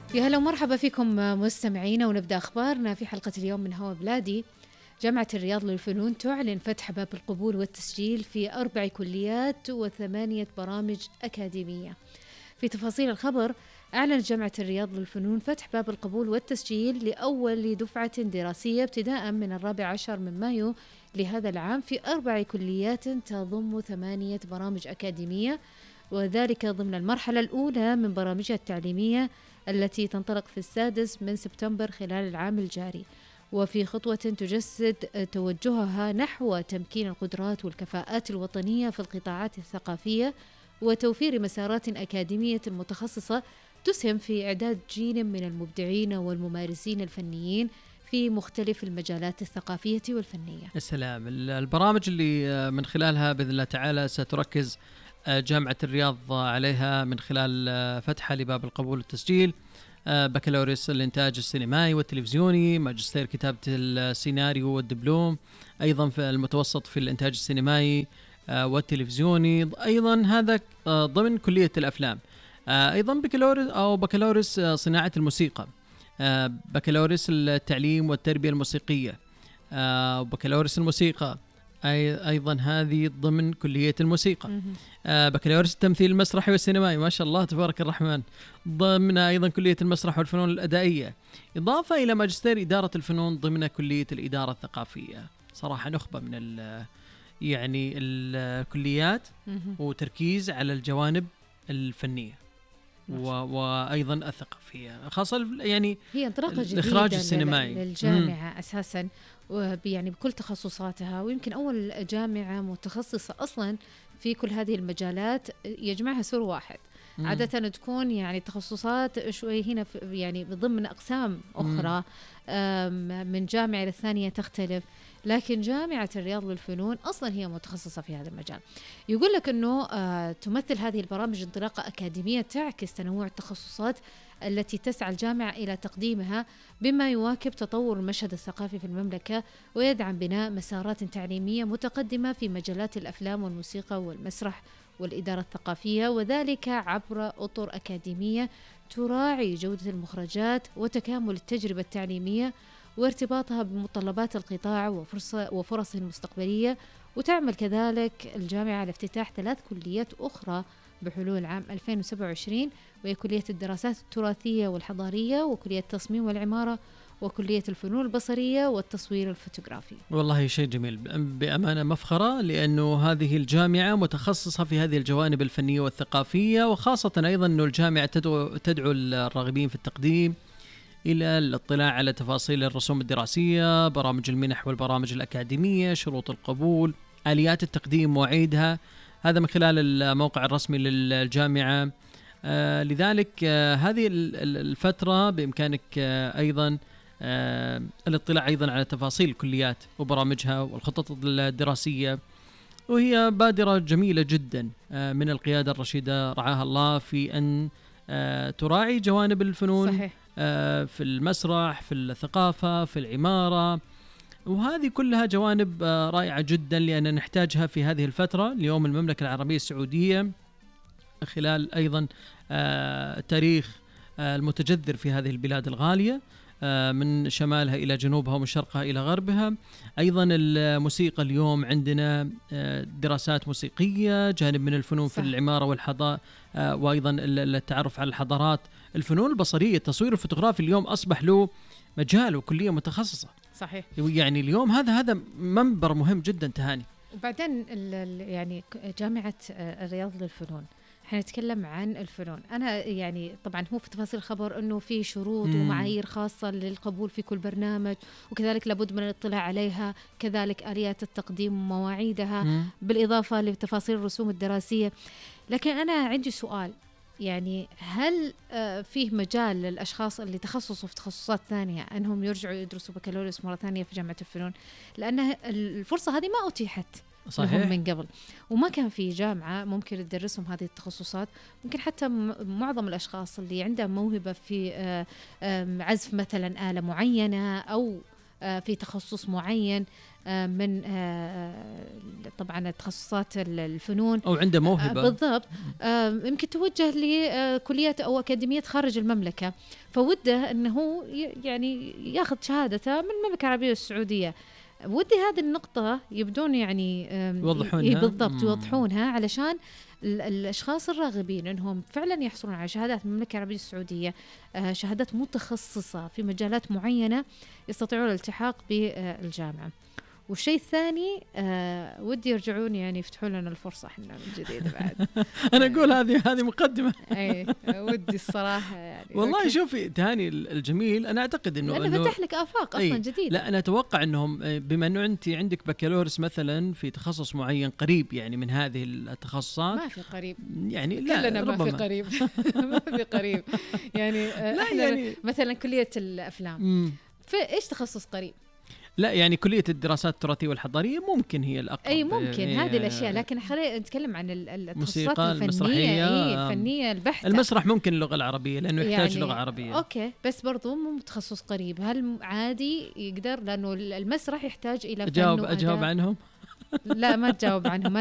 يا هلا ومرحبا فيكم مستمعينا، ونبدأ أخبارنا في حلقة اليوم من هوا بلادي. جامعة الرياض للفنون تعلن فتح باب القبول والتسجيل في 4 كليات و8 برامج أكاديمية. في تفاصيل الخبر، أعلنت جامعة الرياض للفنون فتح باب القبول والتسجيل لأول دفعة دراسية ابتداء من 14 من مايو لهذا العام في 4 كليات تضم 8 برامج أكاديمية، وذلك ضمن المرحلة الأولى من برامجها التعليمية التي تنطلق في 6 من سبتمبر خلال العام الجاري، وفي خطوة تجسد توجهها نحو تمكين القدرات والكفاءات الوطنية في القطاعات الثقافية وتوفير مسارات أكاديمية متخصصة تسهم في إعداد جيل من المبدعين والممارسين الفنيين في مختلف المجالات الثقافية والفنية. السلام. البرامج اللي من خلالها بإذن الله تعالى ستركز جامعة الرياض عليها من خلال فتحها لباب القبول والتسجيل: بكالوريوس الإنتاج السينمائي والتلفزيوني، ماجستير كتابة السيناريو والدبلوم، أيضا في المتوسط في الإنتاج السينمائي والتلفزيوني، أيضا هذا ضمن كلية الأفلام، أيضا بكالوريوس صناعة الموسيقى، بكالوريوس التعليم والتربية الموسيقية، بكالوريوس الموسيقى أيضا هذه ضمن كلية الموسيقى، بكالوريوس التمثيل المسرحي والسينمائي، ما شاء الله تبارك الرحمن، ضمن أيضا كلية المسرح والفنون الأدائية، إضافة إلى ماجستير إدارة الفنون ضمن كلية الإدارة الثقافية. صراحة نخبة من الكليات وتركيز على الجوانب الفنية وأيضا الثقافية، خاصة يعني هي انطلاقة الإخراج جديدة السينمائي للجامعة أساسا، يعني بكل تخصصاتها، ويمكن أول جامعة متخصصة أصلا في كل هذه المجالات يجمعها سور واحد. عادة تكون يعني تخصصات شوي هنا يعني ضمن أقسام أخرى من جامعة للثانية تختلف، لكن جامعة الرياض للفنون أصلا هي متخصصة في هذا المجال. يقول لك أنه تمثل هذه البرامج انطلاقة أكاديمية تعكس تنوع التخصصات التي تسعى الجامعة إلى تقديمها، بما يواكب تطور المشهد الثقافي في المملكة ويدعم بناء مسارات تعليمية متقدمة في مجالات الأفلام والموسيقى والمسرح والإدارة الثقافية، وذلك عبر أطر أكاديمية تراعي جودة المخرجات وتكامل التجربة التعليمية وارتباطها بمتطلبات القطاع وفرصه المستقبلية. وتعمل كذلك الجامعة على افتتاح 3 كليات أخرى بحلول عام 2027، وهي كلية الدراسات التراثية والحضارية، وكلية التصميم والعمارة، وكلية الفنون البصرية والتصوير الفوتوغرافي. والله شيء جميل بأمانة، مفخرة، لأنه هذه الجامعة متخصصة في هذه الجوانب الفنية والثقافية، وخاصة أيضا أنه الجامعة تدعو الراغبين في التقديم إلى الاطلاع على تفاصيل الرسوم الدراسية، برامج المنح والبرامج الأكاديمية، شروط القبول، آليات التقديم، مواعيدها، هذا من خلال الموقع الرسمي للجامعة. لذلك هذه الفترة بإمكانك أيضا الاطلاع أيضا على تفاصيل الكليات وبرامجها والخطط الدراسية، وهي بادرة جميلة جدا من القيادة الرشيدة رعاها الله في أن تراعي جوانب الفنون. صحيح. في المسرح، في الثقافة، في العمارة، وهذه كلها جوانب رائعة جدا لأن نحتاجها في هذه الفترة ليوم المملكة العربية السعودية، خلال أيضا التاريخ المتجذر في هذه البلاد الغالية من شمالها إلى جنوبها ومن شرقها إلى غربها. أيضا الموسيقى اليوم عندنا دراسات موسيقية، جانب من الفنون في العمارة والحضارة، وأيضا التعرف على الحضارات، الفنون البصرية، التصوير الفوتوغرافي اليوم أصبح له مجال وكلية متخصصة. صحيح. يعني اليوم هذا منبر مهم جدا تهاني. وبعدين يعني جامعة الرياض للفنون، حنتكلم عن الفنون. أنا يعني طبعا هو في تفاصيل الخبر أنه في شروط ومعايير خاصة للقبول في كل برنامج، وكذلك لابد من الاطلاع عليها، كذلك آليات التقديم ومواعيدها، بالإضافة لتفاصيل الرسوم الدراسية. لكن أنا عندي سؤال، يعني هل فيه مجال للأشخاص اللي تخصصوا في تخصصات ثانية أنهم يرجعوا يدرسوا بكالوريوس مرة ثانية في جامعة الفنون؟ لأن الفرصة هذه ما أتيحت لهم من قبل، وما كان في جامعة ممكن تدرسهم هذه التخصصات. ممكن حتى معظم الأشخاص اللي عندهم موهبة في عزف مثلا آلة معينة أو في تخصص معين من طبعا تخصصات الفنون أو عنده موهبة بالضبط، يمكن توجه لكليات أو أكاديميات خارج المملكة، فوده أنه يعني ياخذ شهادته من المملكة العربية السعودية. ودي هذه النقطة يبدون يعني يوضحونها بالضبط يوضحونها علشان الأشخاص الراغبين أنهم فعلا يحصلون على شهادات من المملكة العربية السعودية، شهادات متخصصة في مجالات معينة، يستطيعون الالتحاق بالجامعة. والشيء الثاني ودي يرجعون يعني يفتحوا لنا الفرصة احنا من جديد بعد. أنا أقول هذه مقدمة. أي ودي الصراحة يعني. والله شوفي تهاني الجميل، أنا أعتقد إنه فتح لك آفاق أصلا جديدة. لا أنا أتوقع إنهم بما إنه أنت عندك بكالوريوس مثلا في تخصص معين قريب يعني من هذه التخصصات. ما في قريب يعني لا كلنا ما في قريب. ما في قريب يعني. لا يعني مثلا كلية الأفلام فإيش تخصص قريب؟ لا يعني كلية الدراسات التراثية والحضارية ممكن هي الأقرب. أي ممكن هذه الأشياء، لكن خلينا نتكلم عن التخصصات الفنية، الفنية البحتة. المسرح ممكن اللغة العربية لأنه يحتاج يعني لغة عربية. أوكي بس برضو مو تخصص قريب. هل عادي يقدر؟ لأنه المسرح يحتاج إلى أجاوب عنهم. لا ما تجاوب عنهم.